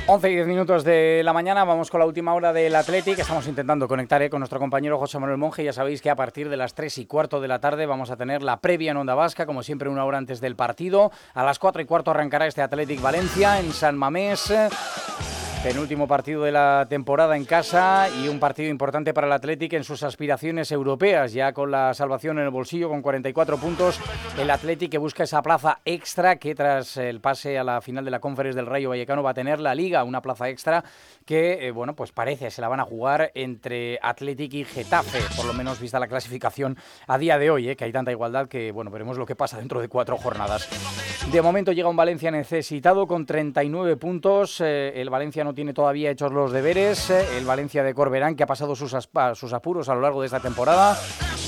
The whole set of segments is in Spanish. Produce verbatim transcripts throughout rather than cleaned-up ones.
once y diez minutos de la mañana, vamos con la última hora del Athletic. Estamos intentando conectar eh, con nuestro compañero José Manuel Monge. Ya sabéis que a partir de las tres y cuarto de la tarde vamos a tener la previa en Onda Vasca, como siempre una hora antes del partido. A las cuatro y cuarto arrancará este Athletic Valencia en San Mamés. Penúltimo partido de la temporada en casa y un partido importante para el Athletic en sus aspiraciones europeas, ya con la salvación en el bolsillo con cuarenta y cuatro puntos. El Athletic que busca esa plaza extra que tras el pase a la final de la Conference del Rayo Vallecano va a tener la Liga, una plaza extra que, eh, bueno, pues parece se la van a jugar entre Athletic y Getafe, por lo menos vista la clasificación a día de hoy, eh, que hay tanta igualdad que, bueno, veremos lo que pasa dentro de cuatro jornadas. De momento llega un Valencia necesitado con treinta y nueve puntos, eh, el Valencia no tiene todavía hechos los deberes, eh, el Valencia de Corberán que ha pasado sus, aspa, sus apuros a lo largo de esta temporada.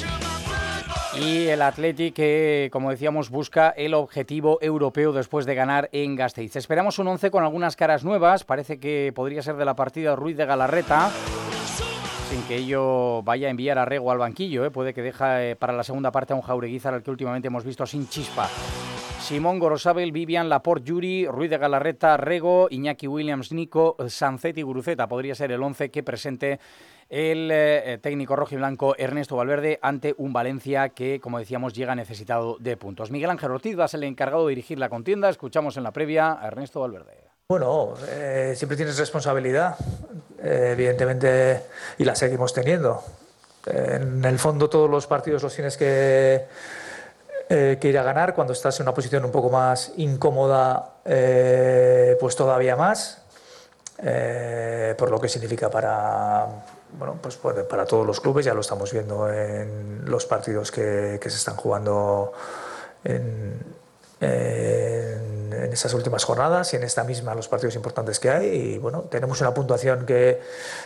Y el Athletic que, como decíamos, busca el objetivo europeo después de ganar en Gasteiz. Esperamos un once con algunas caras nuevas. Parece que podría ser de la partida Ruiz de Galarreta, sin que ello vaya a enviar a Rego al banquillo. ¿eh? Puede que deje eh, para la segunda parte a un Jaureguizar al que últimamente hemos visto sin chispa. Simón, Gorosabel, Vivian, Laporte, Yuri, Ruiz de Galarreta, Rego, Iñaki Williams, Nico, Sancet y Guruceta. Podría ser el once que presente el eh, técnico rojiblanco Ernesto Valverde ante un Valencia que, como decíamos, llega necesitado de puntos. Miguel Ángel Ortiz va a ser el encargado de dirigir la contienda. Escuchamos en la previa a Ernesto Valverde. Bueno, eh, siempre tienes responsabilidad, eh, evidentemente, y la seguimos teniendo. Eh, en el fondo todos los partidos los tienes que, eh, que ir a ganar. Cuando estás en una posición un poco más incómoda, eh, pues todavía más, eh, por lo que significa para... Bueno, pues para todos los clubes, ya lo estamos viendo en los partidos que, que se están jugando en, en, en esas últimas jornadas y en esta misma los partidos importantes que hay. Y bueno, tenemos una puntuación que,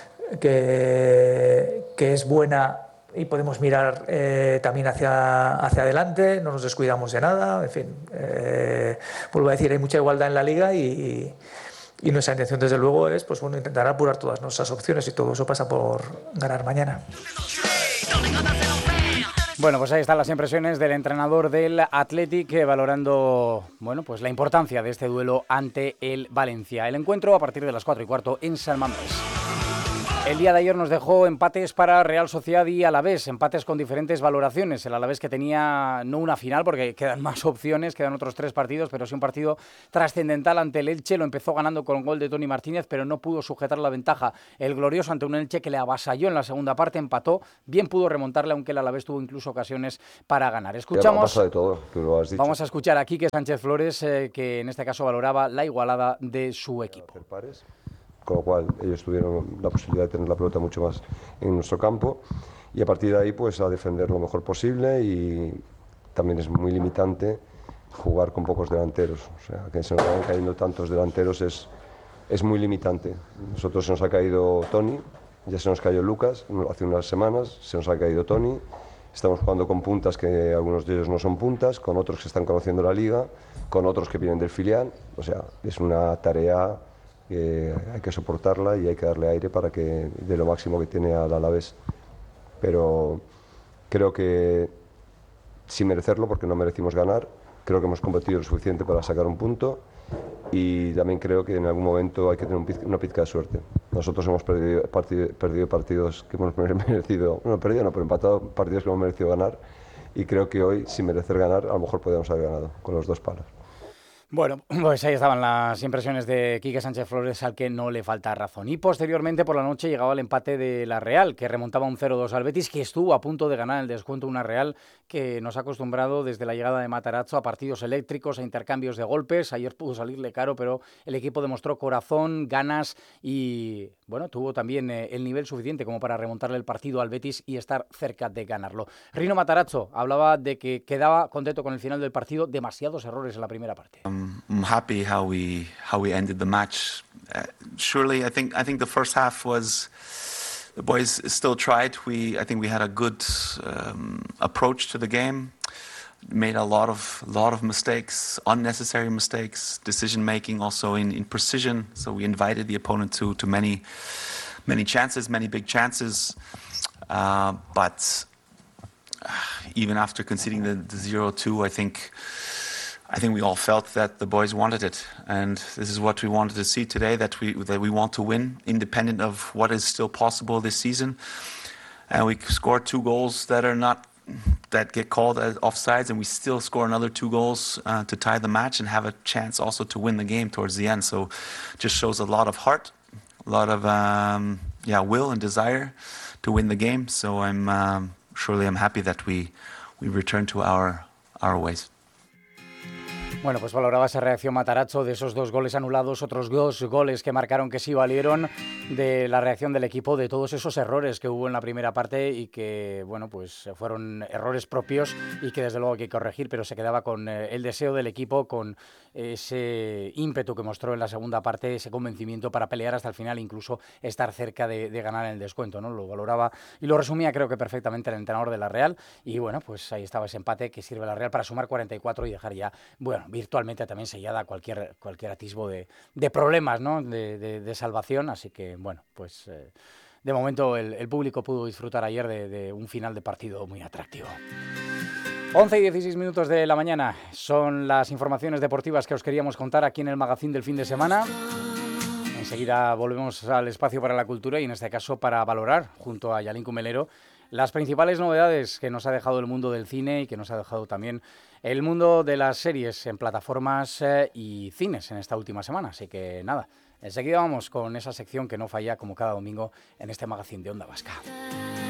que, que es buena y podemos mirar eh, también hacia, hacia adelante, no nos descuidamos de nada, en fin, eh, vuelvo a decir, hay mucha igualdad en la liga y... Y nuestra intención, desde luego, es pues, bueno, intentar apurar todas nuestras opciones y todo eso pasa por ganar mañana. Bueno, pues ahí están las impresiones del entrenador del Athletic eh, valorando, bueno, pues la importancia de este duelo ante el Valencia. El encuentro a partir de las cuatro y cuarto en San Mamés. El día de ayer nos dejó empates para Real Sociedad y Alavés, empates con diferentes valoraciones. El Alavés que tenía no una final porque quedan más opciones, quedan otros tres partidos, pero sí un partido trascendental ante el Elche. Lo empezó ganando con gol de Toni Martínez, pero no pudo sujetar la ventaja. El glorioso ante un Elche que le avasalló en la segunda parte, empató, bien pudo remontarle, aunque el Alavés tuvo incluso ocasiones para ganar. Escuchamos, de todo, tú lo has dicho. Vamos a escuchar a Quique Sánchez Flores, eh, que en este caso valoraba la igualada de su equipo. Con lo cual ellos tuvieron la posibilidad de tener la pelota mucho más en nuestro campo y a partir de ahí pues a defender lo mejor posible y también es muy limitante jugar con pocos delanteros, o sea, que se nos vayan cayendo tantos delanteros es, es muy limitante. Nosotros se nos ha caído Toni, ya se nos cayó Lucas hace unas semanas, se nos ha caído Toni, estamos jugando con puntas que algunos de ellos no son puntas, con otros que están conociendo la liga, con otros que vienen del filial, o sea, es una tarea que hay que soportarla y hay que darle aire para que dé lo máximo que tiene al Alavés, pero creo que sin merecerlo, porque no merecimos ganar, creo que hemos competido lo suficiente para sacar un punto y también creo que en algún momento hay que tener un pizca, una pizca de suerte. Nosotros hemos perdido, partido, perdido partidos que hemos merecido, no perdido, no, pero empatado partidos que hemos merecido ganar y creo que hoy, sin merecer ganar, a lo mejor podríamos haber ganado con los dos palos. Bueno, pues ahí estaban las impresiones de Quique Sánchez Flores, al que no le falta razón. Y posteriormente, por la noche, llegaba el empate de la Real, que remontaba un cero dos al Betis, que estuvo a punto de ganar el descuento. Una Real que nos ha acostumbrado desde la llegada de Matarazzo a partidos eléctricos, a intercambios de golpes. Ayer pudo salirle caro, pero el equipo demostró corazón, ganas y, bueno, tuvo también eh, el nivel suficiente como para remontarle el partido al Betis y estar cerca de ganarlo. Rino Matarazzo hablaba de que quedaba contento con el final del partido, demasiados errores en la primera parte. Um. I'm happy how we how we ended the match. Uh, surely, I think I think the first half was the boys still tried. We I think we had a good um, approach to the game. Made a lot of lot of mistakes, unnecessary mistakes, decision making also in, in precision. So we invited the opponent to to many many chances, many big chances. Uh, but even after conceding the, the zero two, I think. I think we all felt that the boys wanted it, and this is what we wanted to see today, that we that we want to win, independent of what is still possible this season. And we scored two goals that are not, that get called as offsides, and we still score another two goals uh, to tie the match and have a chance also to win the game towards the end. So just shows a lot of heart, a lot of um, yeah will and desire to win the game. So I'm um, surely I'm happy that we we return to our our ways. Bueno, pues valoraba esa reacción Matarazzo de esos dos goles anulados, otros dos goles que marcaron que sí valieron, de la reacción del equipo, de todos esos errores que hubo en la primera parte y que, bueno, pues fueron errores propios y que desde luego hay que corregir, pero se quedaba con el deseo del equipo, con ese ímpetu que mostró en la segunda parte, ese convencimiento para pelear hasta el final, incluso estar cerca de, de ganar en el descuento, ¿no? Lo valoraba y lo resumía creo que perfectamente el entrenador de la Real y bueno, pues ahí estaba ese empate que sirve a la Real para sumar cuarenta y cuatro y dejar ya, bueno, virtualmente también sellada cualquier, cualquier atisbo de, de problemas, ¿no? de, de, de salvación, así que bueno, pues eh, de momento el, el público pudo disfrutar ayer de, de un final de partido muy atractivo. once y dieciséis minutos de la mañana son las informaciones deportivas que os queríamos contar aquí en el Magazín del fin de semana. Enseguida volvemos al espacio para la cultura y en este caso para valorar junto a Yalín Cumelero las principales novedades que nos ha dejado el mundo del cine y que nos ha dejado también el mundo de las series en plataformas eh, y cines en esta última semana. Así que nada, enseguida vamos con esa sección que no falla como cada domingo en este Magazín de Onda Vasca.